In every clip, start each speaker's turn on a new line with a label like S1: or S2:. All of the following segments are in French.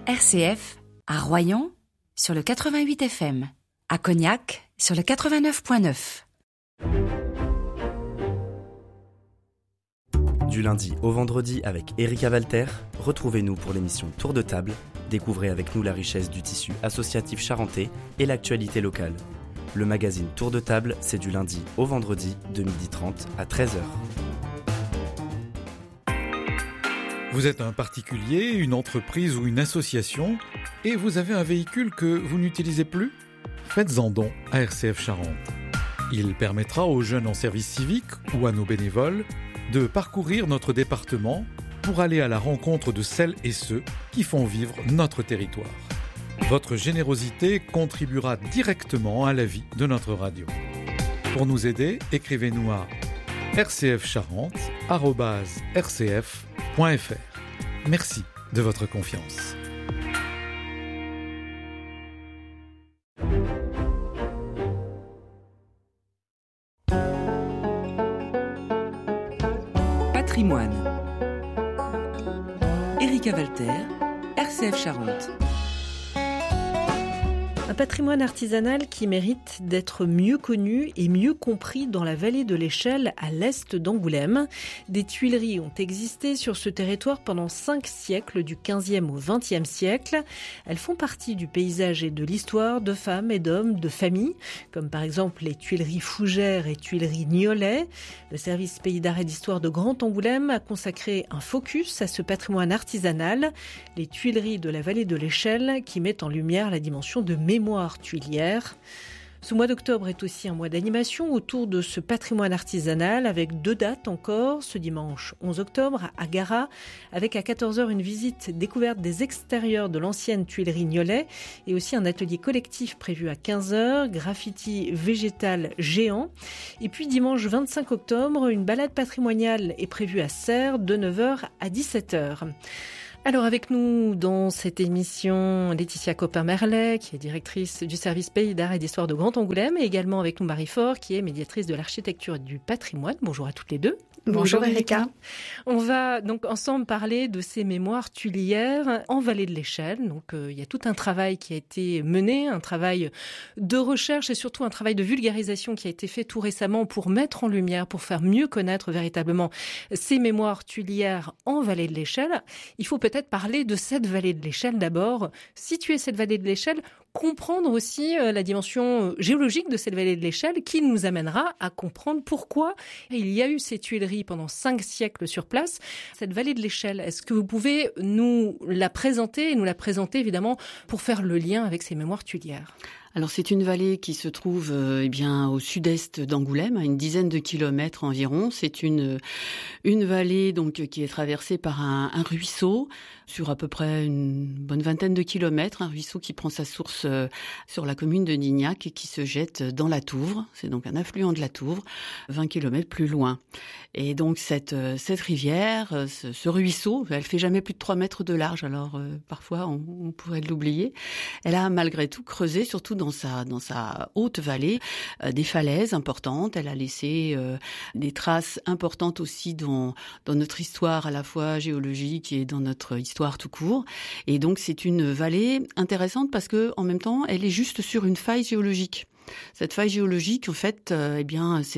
S1: RCF, à Royan, sur le 88 FM, à Cognac, sur le 89.9.
S2: Du lundi au vendredi avec Erika Walter, retrouvez-nous pour l'émission Tour de table. Découvrez avec nous la richesse du tissu associatif charentais et l'actualité locale. Le magazine Tour de table, c'est du lundi au vendredi de 12h30 à 13h.
S3: Vous êtes un particulier, une entreprise ou une association et vous avez un véhicule que vous n'utilisez plus ? Faites-en don à RCF Charente. Il permettra aux jeunes en service civique ou à nos bénévoles de parcourir notre département pour aller à la rencontre de celles et ceux qui font vivre notre territoire. Votre générosité contribuera directement à la vie de notre radio. Pour nous aider, écrivez-nous à rcfcharente@rcf.fr. Merci de votre confiance.
S4: Patrimoine. Erika Walter, RCF Charente.
S5: Un patrimoine artisanal qui mérite d'être mieux connu et mieux compris dans la vallée de l'Échelle, à l'est d'Angoulême. Des tuileries ont existé sur ce territoire pendant 5 siècles, du 15e au 20e siècle. Elles font partie du paysage et de l'histoire de femmes et d'hommes, de familles, comme par exemple les tuileries Fougères et tuileries Niolet. Le service Pays d'art et d'histoire de Grand Angoulême a consacré un focus à ce patrimoine artisanal, les tuileries de la vallée de l'Échelle, qui mettent en lumière la dimension de mémoire tuilière. Ce mois d'octobre est aussi un mois d'animation autour de ce patrimoine artisanal, avec 2 dates encore. Ce dimanche 11 octobre à Gara, avec à 14h une visite découverte des extérieurs de l'ancienne tuilerie Niolet, et aussi un atelier collectif prévu à 15h, graffiti végétal géant. Et puis dimanche 25 octobre, une balade patrimoniale est prévue à Serres de 9h à 17h. Alors avec nous dans cette émission, Laetitia Copin-Merlet, qui est directrice du service Pays d'art et d'histoire de Grand Angoulême, et également avec nous Marie Faure, qui est médiatrice de l'architecture et du patrimoine. Bonjour à toutes les deux.
S6: Bonjour Erika.
S5: On va donc ensemble parler de ces mémoires tuilières en vallée de l'Échelle. Donc il y a tout un travail qui a été mené, un travail de recherche et surtout un travail de vulgarisation qui a été fait tout récemment pour mettre en lumière, pour faire mieux connaître véritablement ces mémoires tuilières en vallée de l'Échelle. Il faut peut-être parler de cette vallée de l'Échelle d'abord, situer cette vallée de l'Échelle, comprendre aussi la dimension géologique de cette vallée de l'Échelle qui nous amènera à comprendre pourquoi il y a eu ces tuileries pendant 5 siècles sur place. Cette vallée de l'Échelle, est-ce que vous pouvez nous la présenter, et nous la présenter évidemment pour faire le lien avec ces mémoires tuilières ?
S6: Alors c'est une vallée qui se trouve au sud-est d'Angoulême, à une dizaine de kilomètres environ. C'est une vallée donc qui est traversée par un ruisseau sur à peu près une bonne vingtaine de kilomètres, un ruisseau qui prend sa source sur la commune de Nignac et qui se jette dans la Touvre. C'est donc un affluent de la Touvre, 20 kilomètres plus loin. Et donc cette rivière, ce ruisseau, elle fait jamais plus de 3 mètres de large, alors parfois on pourrait l'oublier. Elle a malgré tout creusé, surtout dans sa haute vallée, des falaises importantes. Elle a laissé des traces importantes aussi dans notre histoire à la fois géologique et dans notre histoire tout court. Et donc c'est une vallée intéressante parce que en même temps, elle est juste sur une faille géologique. Cette faille géologique, en fait, elle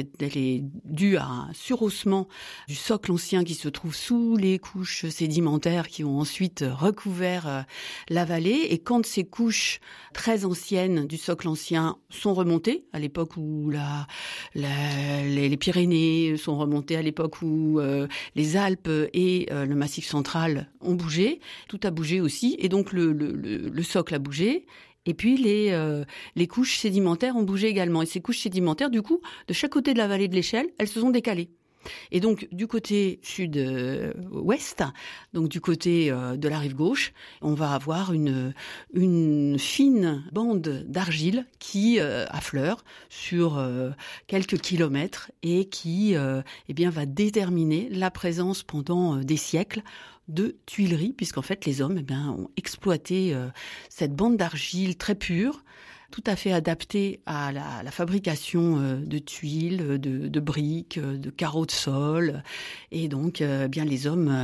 S6: est due à un surhaussement du socle ancien qui se trouve sous les couches sédimentaires qui ont ensuite recouvert la vallée. Et quand ces couches très anciennes du socle ancien sont remontées, à l'époque où les Pyrénées sont remontées, à l'époque où les Alpes et le Massif central ont bougé, tout a bougé aussi. Et donc le socle a bougé. Et puis les couches sédimentaires ont bougé également. Et ces couches sédimentaires, du coup, de chaque côté de la vallée de l'Échelle, elles se sont décalées. Et donc, du côté sud-ouest, donc du côté de la rive gauche, on va avoir une fine bande d'argile qui affleure sur quelques kilomètres et qui va déterminer la présence pendant des siècles de tuileries, puisqu'en fait les hommes ont exploité cette bande d'argile très pure, tout à fait adaptée à la fabrication de tuiles, de briques, de carreaux de sol. Et donc, les hommes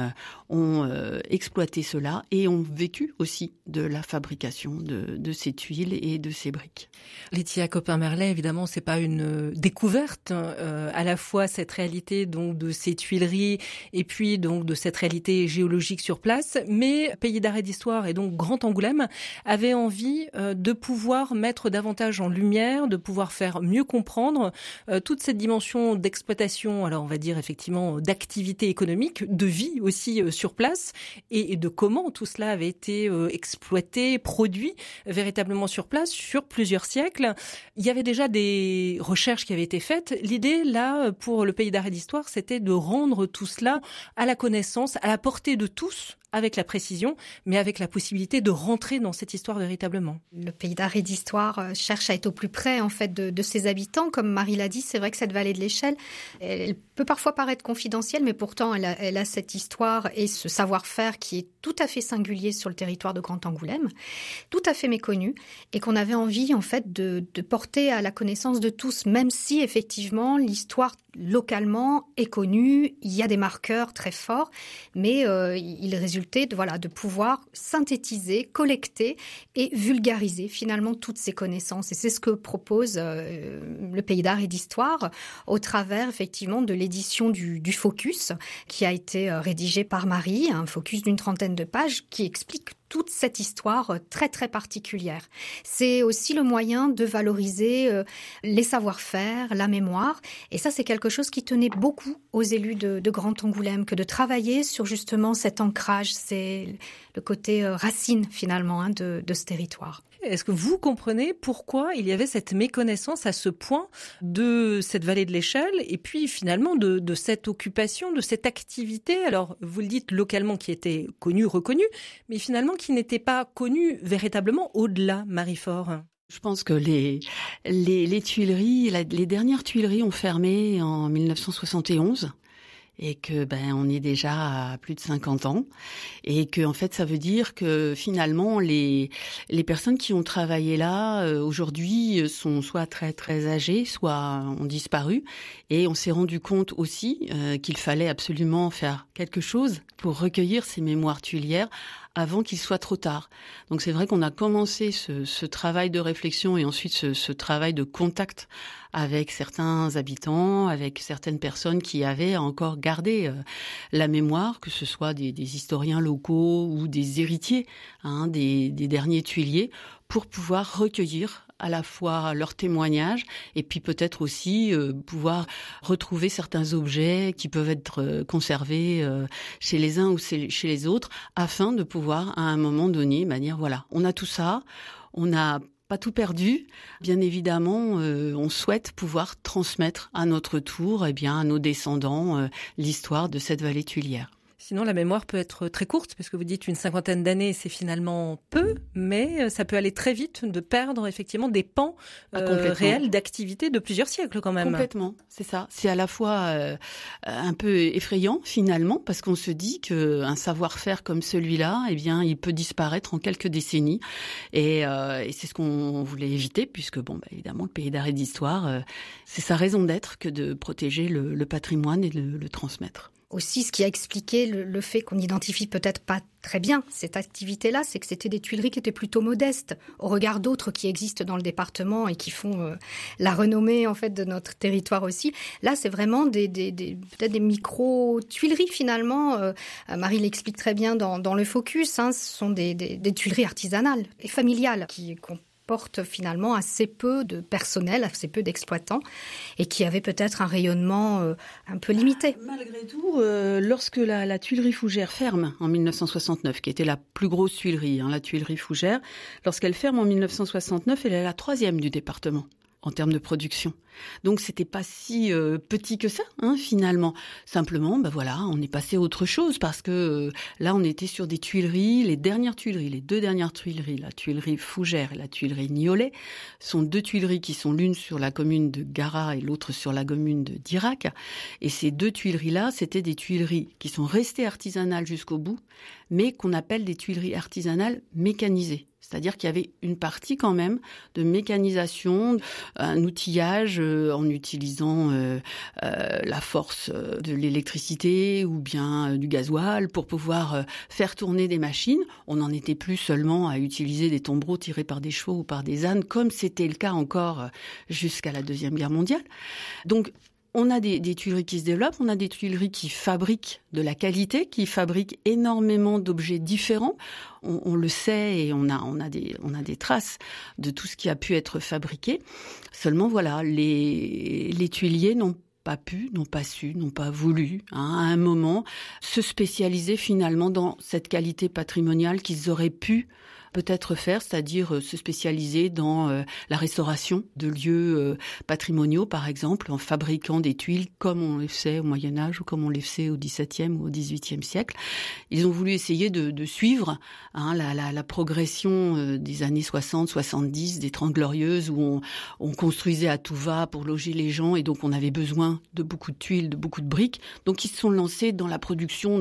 S6: ont exploité cela et ont vécu aussi de la fabrication de ces tuiles et de ces briques.
S5: Laetitia Copin-Merlet, évidemment, c'est pas une découverte, à la fois cette réalité donc de ces tuileries et puis donc de cette réalité géologique sur place, mais Pays d'Art et d'Histoire et donc Grand Angoulême avaient envie de pouvoir mettre davantage en lumière, de pouvoir faire mieux comprendre toute cette dimension d'exploitation, alors on va dire effectivement d'activité économique, de vie aussi sur place et de comment tout cela avait été exploité, produit véritablement sur place sur plusieurs siècles. Il y avait déjà des recherches qui avaient été faites. L'idée là pour le Pays d'Art et d'Histoire, c'était de rendre tout cela à la connaissance, à la portée de tous, avec la précision, mais avec la possibilité de rentrer dans cette histoire véritablement.
S7: Le Pays d'Art et d'Histoire cherche à être au plus près en fait de ses habitants. Comme Marie l'a dit, c'est vrai que cette vallée de l'Échelle, elle peut parfois paraître confidentielle, mais pourtant elle a cette histoire et ce savoir-faire qui est tout à fait singulier sur le territoire de Grand Angoulême, tout à fait méconnu, et qu'on avait envie en fait de porter à la connaissance de tous, même si effectivement l'histoire localement est connue, il y a des marqueurs très forts, mais il résultait de pouvoir synthétiser, collecter et vulgariser finalement toutes ces connaissances. Et c'est ce que propose le Pays d'Art et d'Histoire au travers effectivement de l'édition du Focus qui a été rédigé par Marie, un focus d'une 30aine de pages qui explique toute cette histoire très très particulière. C'est aussi le moyen de valoriser les savoir-faire, la mémoire, et ça c'est quelque chose qui tenait beaucoup aux élus de Grand Angoulême, que de travailler sur justement cet ancrage, c'est le côté racine finalement de ce territoire.
S5: Est-ce que vous comprenez pourquoi il y avait cette méconnaissance à ce point de cette vallée de l'Échelle et puis finalement de cette occupation, de cette activité, alors vous le dites localement qui était connue, reconnue, mais finalement qui n'était pas connue véritablement au-delà, Marie Faure?
S6: Je pense que les tuileries, les dernières tuileries ont fermé en 1971. Et que on est déjà à plus de 50 ans et que en fait ça veut dire que finalement les personnes qui ont travaillé là aujourd'hui sont soit très très âgées, soit ont disparu, et on s'est rendu compte aussi qu'il fallait absolument faire quelque chose pour recueillir ces mémoires tuilières avant qu'il soit trop tard. Donc c'est vrai qu'on a commencé ce travail de réflexion et ensuite ce travail de contact avec certains habitants, avec certaines personnes qui avaient encore gardé la mémoire, que ce soit des historiens locaux ou des héritiers des derniers tuiliers, pour pouvoir recueillir à la fois leurs témoignages et puis peut-être aussi pouvoir retrouver certains objets qui peuvent être conservés chez les uns ou chez les autres, afin de pouvoir à un moment donné dire voilà, on a tout ça, on n'a pas tout perdu. Bien évidemment, on souhaite pouvoir transmettre à notre tour à nos descendants l'histoire de cette vallée tuilière.
S5: Sinon, la mémoire peut être très courte, parce que vous dites une 50aine d'années, c'est finalement peu, mais ça peut aller très vite de perdre effectivement des pans réels d'activité de plusieurs siècles quand même.
S6: Complètement, c'est ça. C'est à la fois un peu effrayant finalement, parce qu'on se dit qu'un savoir-faire comme celui-là, il peut disparaître en quelques décennies, et c'est ce qu'on voulait éviter, puisque évidemment, le Pays d'Art et d'Histoire, c'est sa raison d'être que de protéger le patrimoine et de le transmettre.
S7: Aussi, ce qui a expliqué le fait qu'on n'identifie peut-être pas très bien cette activité-là, c'est que c'était des tuileries qui étaient plutôt modestes au regard d'autres qui existent dans le département et qui font la renommée en fait de notre territoire aussi. Là, c'est vraiment peut-être des micro-tuileries finalement. Marie l'explique très bien dans le Focus. Ce sont des tuileries artisanales et familiales qui porte finalement assez peu de personnel, assez peu d'exploitants, et qui avait peut-être un rayonnement un peu limité.
S6: Malgré tout, lorsque la tuilerie Fougères ferme en 1969, qui était la plus grosse tuilerie, la tuilerie Fougères, lorsqu'elle ferme en 1969, elle est la 3e du département en termes de production. Donc c'était pas si petit que ça, finalement. Simplement, on est passé à autre chose, parce que là on était sur des tuileries, les deux dernières tuileries, la tuilerie Fougères et la tuilerie Niolet, sont deux tuileries qui sont l'une sur la commune de Gara et l'autre sur la commune de Dirac. Et ces deux tuileries-là, c'était des tuileries qui sont restées artisanales jusqu'au bout, mais qu'on appelle des tuileries artisanales mécanisées. C'est-à-dire qu'il y avait une partie quand même de mécanisation, un outillage en utilisant la force de l'électricité ou bien du gasoil pour pouvoir faire tourner des machines. On n'en était plus seulement à utiliser des tombereaux tirés par des chevaux ou par des ânes, comme c'était le cas encore jusqu'à la Deuxième Guerre mondiale. Donc, on a des tuileries qui se développent, on a des tuileries qui fabriquent de la qualité, qui fabriquent énormément d'objets différents. On le sait et on a des traces de tout ce qui a pu être fabriqué. Seulement, voilà, les tuiliers n'ont pas pu, n'ont pas su, n'ont pas voulu, à un moment, se spécialiser finalement dans cette qualité patrimoniale qu'ils auraient pu peut-être faire, c'est-à-dire se spécialiser dans la restauration de lieux patrimoniaux, par exemple, en fabriquant des tuiles comme on les faisait au Moyen-Âge ou comme on les faisait au XVIIe ou au XVIIIe siècle. Ils ont voulu essayer de suivre la progression des années 60, 70, des Trente Glorieuses, où on construisait à tout va pour loger les gens, et donc on avait besoin de beaucoup de tuiles, de beaucoup de briques. Donc ils se sont lancés dans la production,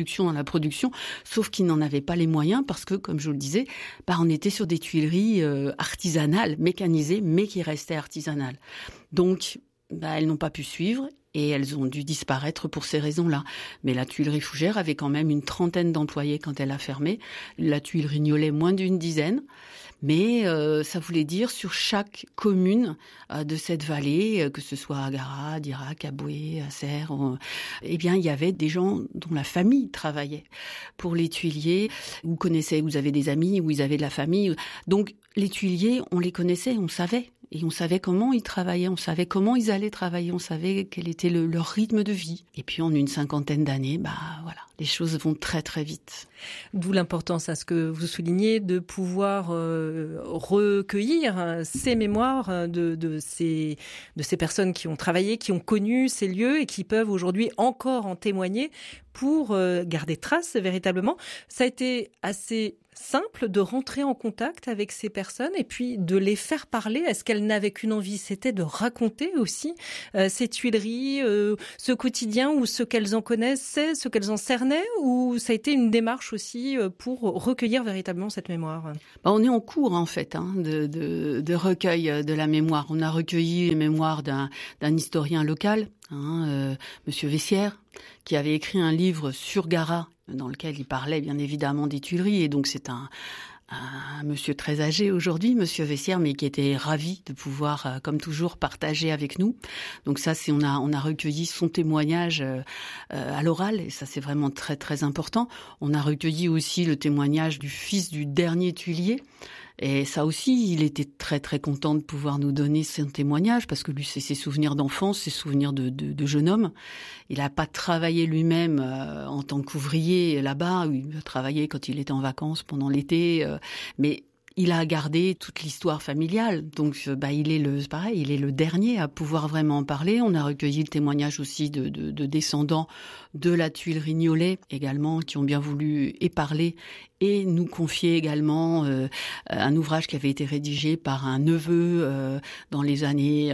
S6: sauf qu'ils n'en avaient pas les moyens, parce que, comme je vous le disais, on était sur des tuileries artisanales, mécanisées, mais qui restaient artisanales. Donc, elles n'ont pas pu suivre et elles ont dû disparaître pour ces raisons-là. Mais la tuilerie Fougères avait quand même une 30aine d'employés quand elle a fermé. La tuilerie Niolet, moins d'une dizaine. Mais ça voulait dire sur chaque commune de cette vallée, que ce soit à Gara, Dirac, Aboué, à Serres, eh bien il y avait des gens dont la famille travaillait. Pour les tuiliers, vous avez des amis, ou ils avaient de la famille. Donc les tuiliers, on les connaissait, on savait. Et on savait comment ils travaillaient, on savait comment ils allaient travailler, on savait quel était leur rythme de vie. Et puis en une 50aine d'années, voilà, les choses vont très très vite.
S5: D'où l'importance, à ce que vous soulignez, de pouvoir recueillir ces mémoires de ces personnes qui ont travaillé, qui ont connu ces lieux et qui peuvent aujourd'hui encore en témoigner pour garder trace véritablement. Ça a été assez simple de rentrer en contact avec ces personnes et puis de les faire parler. Est-ce qu'elles n'avaient qu'une envie, c'était de raconter aussi ces tuileries, ce quotidien, ou ce qu'elles en connaissaient, ce qu'elles en cernaient, ou ça a été une démarche aussi pour recueillir véritablement cette mémoire?
S6: On est en cours en fait de recueil de la mémoire. On a recueilli les mémoires d'un historien local, Monsieur Vessière, qui avait écrit un livre sur Gara, dans lequel il parlait bien évidemment des tuileries, et donc c'est un monsieur très âgé aujourd'hui, Monsieur Vessière, mais qui était ravi de pouvoir, comme toujours, partager avec nous. Donc ça, on a recueilli son témoignage à l'oral, et ça c'est vraiment très très important. On a recueilli aussi le témoignage du fils du dernier tuilier. Et ça aussi, il était très très content de pouvoir nous donner son témoignage, parce que lui, c'est ses souvenirs d'enfance, ses souvenirs de jeune homme. Il n'a pas travaillé lui-même en tant qu'ouvrier là-bas. Il a travaillé quand il était en vacances pendant l'été, mais il a gardé toute l'histoire familiale. Donc, il est le dernier à pouvoir vraiment en parler. On a recueilli le témoignage aussi de descendants de la tuilerie Niolet également, qui ont bien voulu parler et nous confier également un ouvrage qui avait été rédigé par un neveu dans les années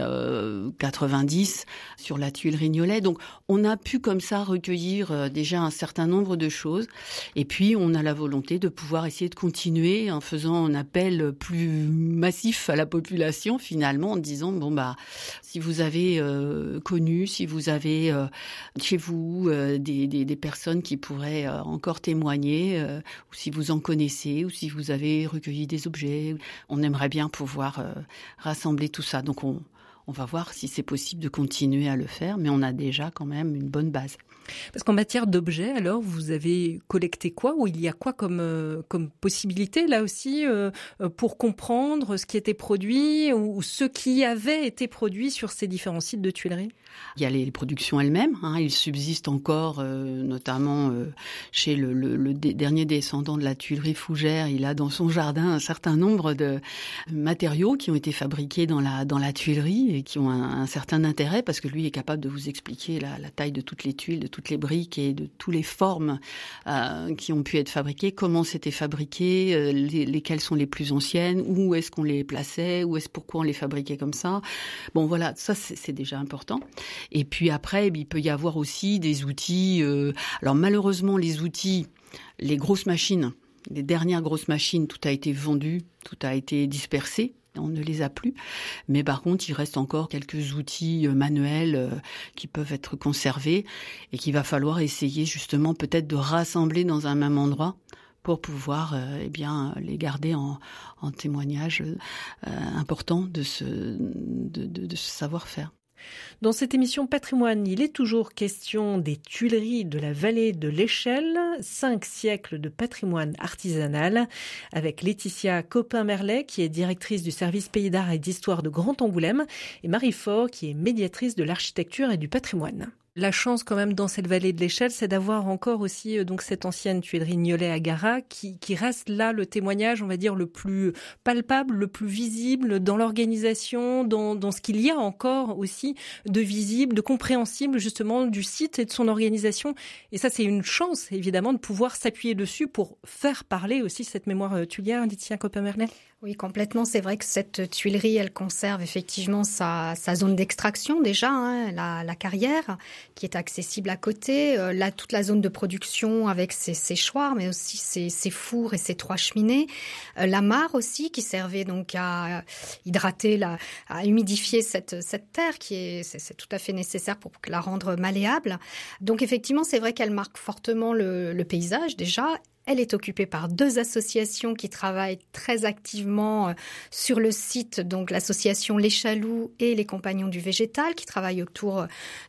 S6: 90 sur la tuilerie Niolet. Donc, on a pu comme ça recueillir déjà un certain nombre de choses. Et puis, on a la volonté de pouvoir essayer de continuer en faisant un appel plus massif à la population, finalement, en disant, si vous avez connu, si vous avez chez vous des personnes qui pourraient encore témoigner, ou si vous en connaissez, ou si vous avez recueilli des objets, on aimerait bien pouvoir rassembler tout ça. Donc on va voir si c'est possible de continuer à le faire, mais on a déjà quand même une bonne base.
S5: Parce qu'en matière d'objets, alors, vous avez collecté quoi, ou il y a quoi comme possibilité, là aussi, pour comprendre ce qui était produit ou ce qui avait été produit sur ces différents sites de tuileries?
S6: Il y a les productions elles-mêmes. Il subsiste encore, notamment chez le dernier descendant de la tuilerie Fougères. Il a dans son jardin un certain nombre de matériaux qui ont été fabriqués dans la tuilerie et qui ont un certain intérêt, parce que lui est capable de vous expliquer la taille de toutes les tuiles, de toutes les briques et de toutes les formes qui ont pu être fabriquées, comment c'était fabriqué, lesquelles sont les plus anciennes, où est-ce qu'on les plaçait, pourquoi on les fabriquait comme ça. Bon, voilà, ça c'est déjà important. Et puis après, il peut y avoir aussi des outils. Alors malheureusement, les outils, les grosses machines Les dernières grosses machines, tout a été vendu, tout a été dispersé. On ne les a plus. Mais par contre, il reste encore quelques outils manuels qui peuvent être conservés et qu'il va falloir essayer justement peut-être de rassembler dans un même endroit pour pouvoir les garder en témoignage important de ce savoir-faire.
S5: Dans cette émission Patrimoine, il est toujours question des Tuileries de la vallée de l'Échelle, 5 siècles de patrimoine artisanal, avec Laetitia Copin-Merlet, qui est directrice du service Pays d'Art et d'Histoire de Grand Angoulême, et Marie Faure, qui est médiatrice de l'architecture et du patrimoine. La chance quand même dans cette vallée de l'Échelle, c'est d'avoir encore aussi donc cette ancienne tuilerie Gnolet à Gara qui reste là le témoignage, on va dire, le plus palpable, le plus visible dans l'organisation, dans ce qu'il y a encore aussi de visible, de compréhensible justement du site et de son organisation. Et ça, c'est une chance évidemment de pouvoir s'appuyer dessus pour faire parler aussi cette mémoire tuilière, Laetitia Copin-Merlet.
S7: Oui, complètement. C'est vrai que cette tuilerie, elle conserve effectivement sa zone d'extraction déjà, la carrière, qui est accessible à côté. Là, toute la zone de production avec ses séchoirs, mais aussi ses fours et ses 3 cheminées. La mare aussi, qui servait donc à hydrater, à humidifier cette terre, c'est tout à fait nécessaire pour la rendre malléable. Donc effectivement, c'est vrai qu'elle marque fortement le paysage déjà. Elle est occupée par 2 associations qui travaillent très activement sur le site, donc l'association Les Chaloux et les Compagnons du Végétal, qui travaillent autour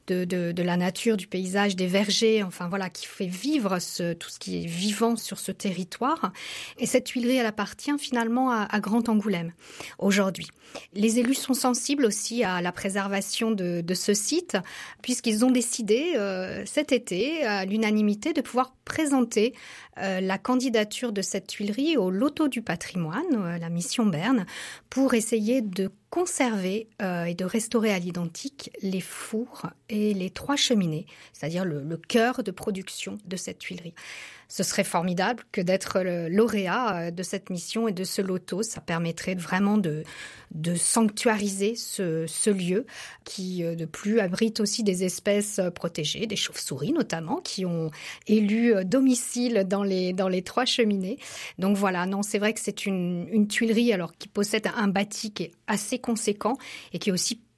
S7: de la nature, du paysage, des vergers, enfin voilà, qui fait vivre tout ce qui est vivant sur ce territoire. Et cette tuilerie, elle appartient finalement à Grand Angoulême aujourd'hui. Les élus sont sensibles aussi à la préservation de ce site, puisqu'ils ont décidé cet été, à l'unanimité, de pouvoir présenter la candidature de cette tuilerie au Loto du patrimoine, la mission Berne, pour essayer de conserver et de restaurer à l'identique les fours et les 3 cheminées, c'est-à-dire le cœur de production de cette tuilerie. Ce serait formidable que d'être le lauréat de cette mission et de ce loto. Ça permettrait vraiment de sanctuariser ce lieu qui, de plus, abrite aussi des espèces protégées, des chauves-souris notamment, qui ont élu domicile dans les 3 cheminées. Donc voilà, non, c'est vrai que c'est une tuilerie alors qui possède un bâti qui est assez conséquent et qui est aussi